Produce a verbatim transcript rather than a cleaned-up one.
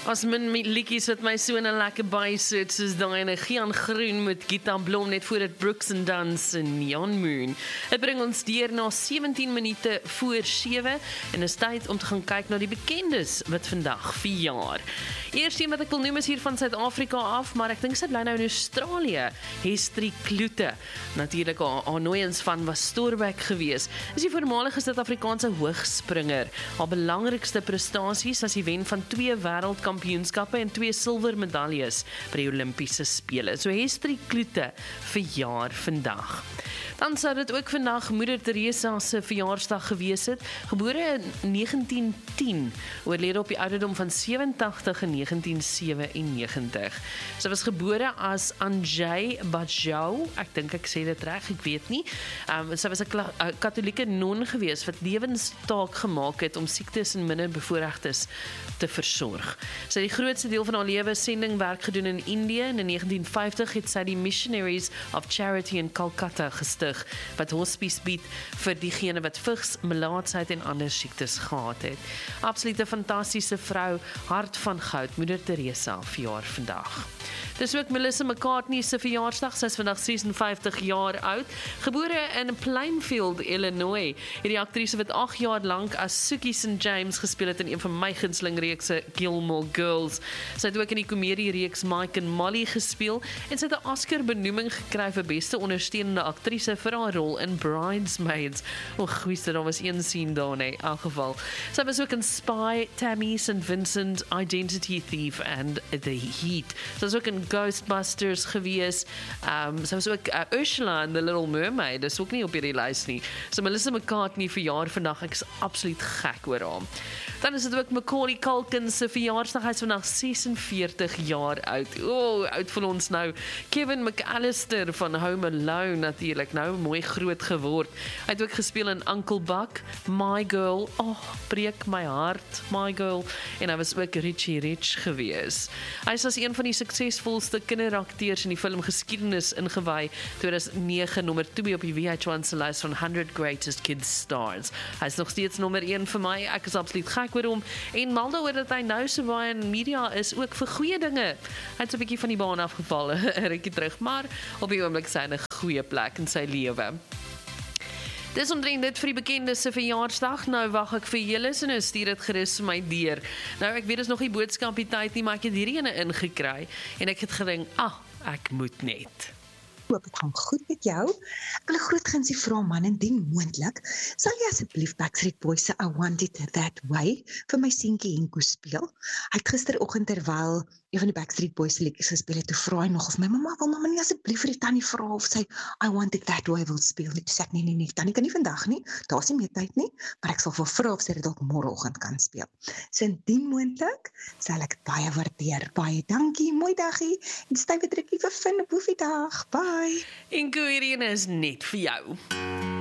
As min liedjies wat my so in 'n lekker baie sit, soos daai ene Gian Groen met Gita Blom net voor dit Brooks and Dunn en Jan Moon. Dit bring ons deur na sewentien minute voor sewe en is tyd om te gaan kyk na die bekendes wat vandag verjaar. Eerste een wat ek wil noem is hier van Suid-Afrika af, maar ek dink sy bly nou in Australië. Hestrie Kloete. Natuurlik haar aannoeiings van was Storbeck gewees. Is die voormalige Suid-Afrikaanse hoogspringer. Haar belangrikste prestasies as die wen van twee wêreldkampioenskappe en twee silwer medaljes by die Olimpiese spele. So Hestrie Kloete verjaar vandag. Dan sou dit ook vandag Moeder Teresa se verjaarsdag gewees het, gebore in negentien tien, oorlede op die ouderdom van sewentig in negentien sewennegentig. Sy was gebore as Anjay Bajau, ek dink ek sê dit reg, ek weet nie. Um, sy was 'n katholieke non gewees wat lewenstaak gemaak het om siektes en minder bevoorregtes te versorg. Sy het die grootste deel van haar lewe sendingwerk gedoen in Indië en in negentien vyftig het sy die Missionaries of Charity in Calcutta gestig, wat hospice bied vir diegene wat vigs, melaatsheid en ander siektes gehad het. Absolute fantastiese vrou, hart van goud, Moeder Teresa verjaar vandag. Dis ook Melissa McCartney se verjaarsdag, sy is vandag sesenvyftig jaar oud, gebore in Plainfield, Illinois. Hierdie aktrise wat agt jaar lank as Sukie Saint James gespeel het in een van my gunsteling reekse Gilmore Girls. Sy het ook in die komediereeks Mike and Molly gespeel en sy het 'n Oscar benoeming gekry vir beste ondersteunende aktrise vir haar rol in Bridesmaids. O, goeie, daar was een scene daar, nee, in elk geval. Sy was ook in Spy, Tammy, Saint Vincent, Identity Thief and The Heat. Sy was ook in Ghostbusters gewees. Um, sy was ook uh, Ursula in The Little Mermaid, dis ook nie op hierdie lys nie. So Melissa McCartney verjaar vandag, ek is absoluut gek oor haar. Dan is dit ook Macaulay Culkin se verjaarsdag, hy is vandag sesenveertig jaar oud. O, oh, oud van ons nou. Kevin McAllister van Home Alone natuurlik, nou mooi groot geword. Hy het ook gespeel in Uncle Buck, My Girl, oh, breek my hart, My Girl, en hy was ook Richie Rich gewees. Hy is as een van die suksesvolste kinderakteurs in die filmgeskiedenis ingewy, tweeduisend nege nommer twee op die V H one se lys van honderd Greatest Kids Stars. Hy is nog steeds nommer een vir my, ek is absoluut gek oor hom, en mal daaroor dat hy nou so baie in media is, ook vir goeie dinge. Hy het so 'n bietjie van die baan afgeval, 'n rukkie terug, maar op die oomblik sy in 'n goeie plek in sy lewe. Dis omtrent dit vir die bekendes se verjaarsdag. Nou wag ek vir julle, so nou stuur dit gerus vir my deur. Nou ek weet dis nog nie boodskapie tyd nie, maar ek het hierdie ene ingekry en ek het gedink, ah, ek moet net. Hoop het gaan goed met jou. Ek wil 'n groot gunsie vra man, indien moontlik, sal jy asseblief Backstreet Boys se I Want It That Way vir my seentjie Henko speel? Hy het gisteroggend terwyl een van die Backstreet Boys se liedjies gespeel het, toe vra hy nog of my mamma wil mamma nie asseblief vir die tannie vra of sy I Want It That Way wil speel. Net toe sê ek nee nee nee, tannie kan nie vandag nie. Daar's nie meer tyd nie, maar ek sal vir vra of sy dit dalk môreoggend kan speel. So indien moontlik, sal ek baie waardeer. Baie dankie, mooi dagie en stywe drukkie vir Finn op Woefiedag. Bye. Henko, hierdie ene is net vir jou.